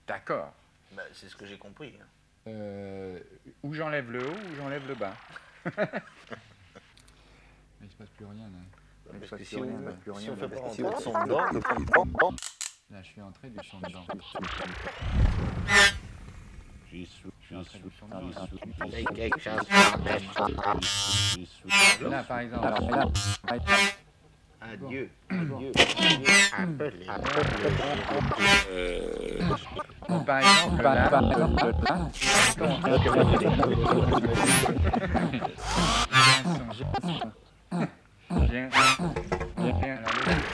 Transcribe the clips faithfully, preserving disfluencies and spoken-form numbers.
D'accord. Bah, c'est ce que j'ai compris. Hein. Euh, ou j'enlève le haut ou j'enlève le bas. Mais il se passe plus rien là. Parce passe que plus si on rien, ne là. si on fait pas Si rentrer on le son fait dedans, Là je suis entré du son dedans. J'y suis, Je suis entré du son dedans. avec quelque chose. Là par exemple. Alors, là, Adieu, Bon. adieu, adieu, appelez. Bon, par exemple là. Par exemple là. J'ai un son. J'ai un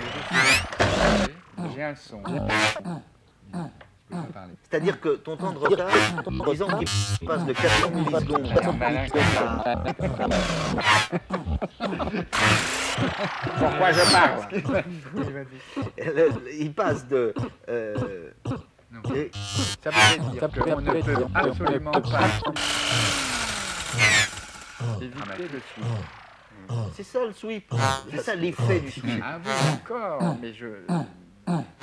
J'ai un son. Je peux pas parler. C'est-à-dire que ton temps de retard, disons qu'il passe de quatre cents millisecondes Un malin qui Pourquoi je parle Il passe de... Euh, Non. et- Ça veut dire qu'on ne peut absolument pas éviter le sweep. c'est ça le sweep, c'est ça l'effet du sweep. Ah oui, d'accord, mais je...